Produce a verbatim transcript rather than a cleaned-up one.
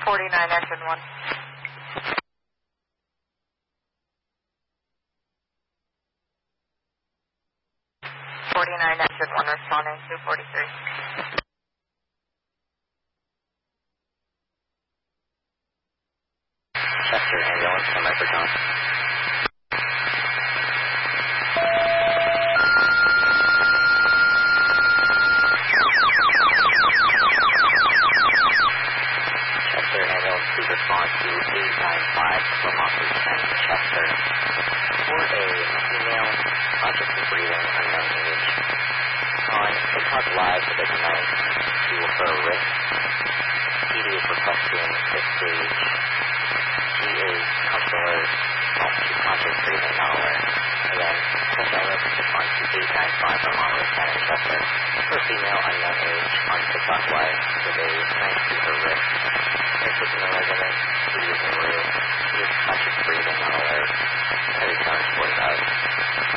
forty-nine engine one. forty-nine engine one responding two forty-three. Chester ambulance to Microton. Chester ambulance to respond to eight nine five from Office ten Chester for a female conscious and breathing unknown age. On TikTok Live for the night to her wrist. P D is requesting fifth stage. She is comfortable, well, she's conscious, breathing, not aware. Again, Chester ambulance responds to eight nine five from Office ten in Chester for a female unknown age on TikTok Live with a